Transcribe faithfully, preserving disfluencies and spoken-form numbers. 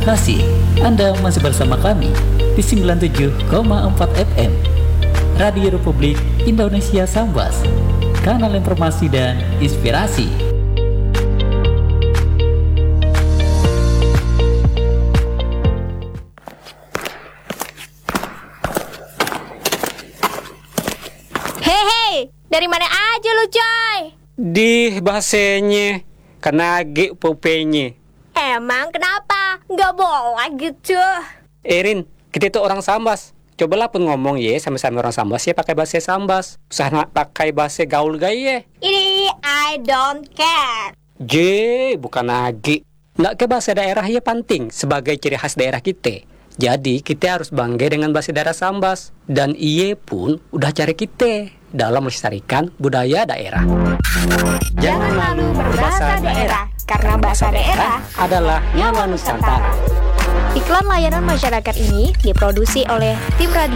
kasih Anda masih bersama kami di sembilan puluh tujuh koma empat F M Radio Republik Indonesia Sambas, kanal informasi dan inspirasi. Hehe, dari mana aja lu coy? Di bahasanya kenage popenye. Emang kenapa? Nggak boleh gitu. Erin, kita itu orang Sambas. Cobalah pun ngomong ye sama-sama orang Sambas ya pakai bahasa Sambas. Usah nak pakai bahasa gaul gaya. Ini I don't care. J, bukan lagi. Nggak ke bahasa daerah ya penting sebagai ciri khas daerah kita. Jadi kita harus bangga dengan bahasa daerah Sambas. Dan iye pun udah cari kita dalam melestarikan budaya daerah. Jangan malu berbahasa daerah, karena bahasa daerah adalah nyawa Nusantara. Iklan layanan masyarakat ini diproduksi oleh tim radio